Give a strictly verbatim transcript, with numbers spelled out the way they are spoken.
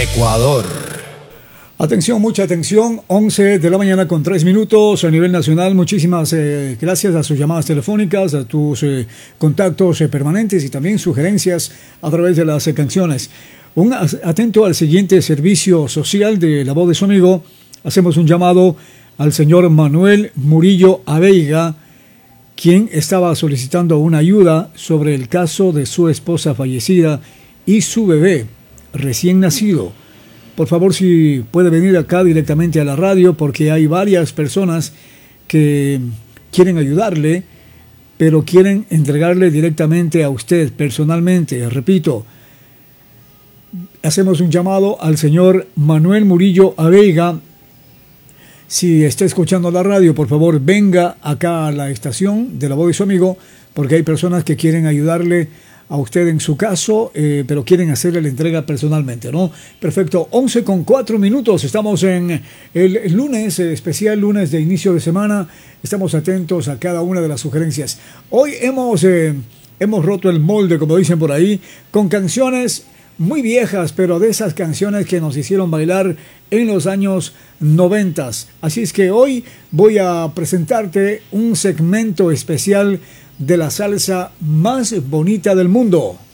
Ecuador. Atención, mucha atención, once de la mañana con tres minutos a nivel nacional. Muchísimas eh, gracias a sus llamadas telefónicas, a tus eh, contactos eh, permanentes y también sugerencias a través de las eh, canciones. Un atento al siguiente servicio social de La Voz de su Amigo. Hacemos un llamado al señor Manuel Murillo Aveiga, quien estaba solicitando una ayuda sobre el caso de su esposa fallecida y su bebé recién nacido. Por favor, si puede venir acá directamente a la radio, porque hay varias personas que quieren ayudarle, pero quieren entregarle directamente a usted, personalmente. Repito, hacemos un llamado al señor Manuel Murillo Aveiga. Si está escuchando la radio, por favor, venga acá a la estación de La Voz de su Amigo, porque hay personas que quieren ayudarle a usted en su caso, eh, pero quieren hacerle la entrega personalmente, ¿no? Perfecto, once con cuatro minutos, estamos en el lunes, eh, especial lunes de inicio de semana, estamos atentos a cada una de las sugerencias. Hoy hemos, eh, hemos roto el molde, como dicen por ahí, con canciones muy viejas, pero de esas canciones que nos hicieron bailar en los años noventas. Así es que hoy voy a presentarte un segmento especial de la salsa más bonita del mundo.